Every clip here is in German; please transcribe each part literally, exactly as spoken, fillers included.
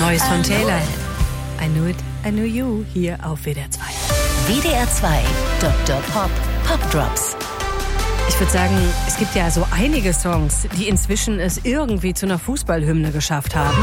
Neues von Taylor. I knew it, I knew you, hier auf W D R zwei. W D R zwei, Doktor Pop, Pop Drops. Ich würde sagen, es gibt ja so einige Songs, die inzwischen es irgendwie zu einer Fußballhymne geschafft haben.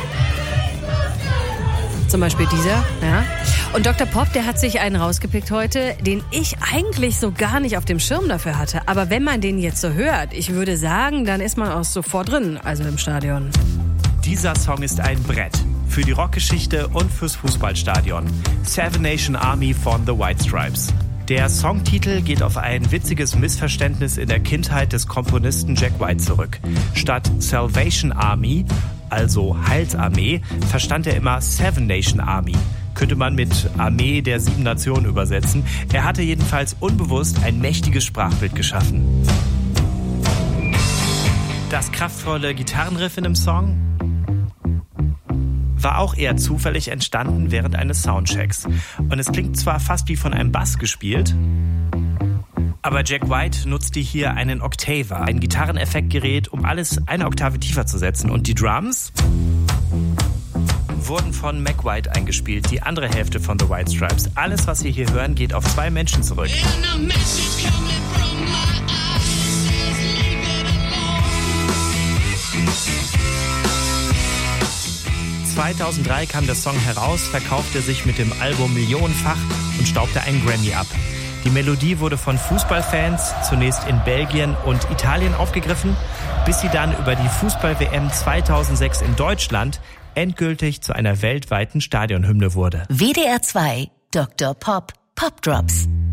Zum Beispiel dieser, ja. Und Doktor Pop, der hat sich einen rausgepickt heute, den ich eigentlich so gar nicht auf dem Schirm dafür hatte. Aber wenn man den jetzt so hört, ich würde sagen, dann ist man auch sofort drin, also im Stadion. Dieser Song ist ein Brett. Für die Rockgeschichte und fürs Fußballstadion. Seven Nation Army von The White Stripes. Der Songtitel geht auf ein witziges Missverständnis in der Kindheit des Komponisten Jack White zurück. Statt Salvation Army, also Heilsarmee, verstand er immer Seven Nation Army. Könnte man mit Armee der sieben Nationen übersetzen. Er hatte jedenfalls unbewusst ein mächtiges Sprachbild geschaffen. Das kraftvolle Gitarrenriff in dem Song war auch eher zufällig entstanden während eines Soundchecks. Und es klingt zwar fast wie von einem Bass gespielt, aber Jack White nutzte hier einen Octaver, ein Gitarreneffektgerät, um alles eine Oktave tiefer zu setzen. Und die Drums wurden von Mac White eingespielt, die andere Hälfte von The White Stripes. Alles, was wir hier hören, geht auf zwei Menschen zurück. zweitausenddrei kam der Song heraus, verkaufte sich mit dem Album millionenfach und staubte einen Grammy ab. Die Melodie wurde von Fußballfans zunächst in Belgien und Italien aufgegriffen, bis sie dann über die Fußball-W M zweitausendsechs in Deutschland endgültig zu einer weltweiten Stadionhymne wurde. W D R zwei, Doktor Pop, Pop Drops.